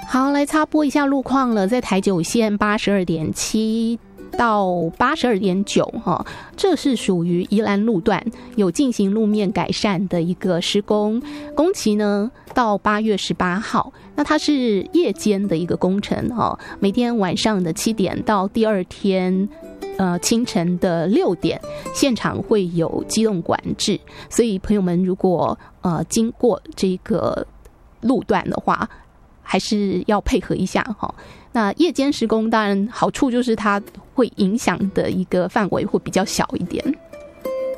好，来插播一下路况了，在台九线82.7到82.9哈，这是属于宜兰路段有进行路面改善的一个施工，工期呢到8月18号，那它是夜间的一个工程哈，每天晚上的7点到第二天清晨的6点，现场会有机动管制，所以朋友们如果经过这个路段的话，还是要配合一下哈。那夜间施工当然好处就是它会影响的一个范围会比较小一点。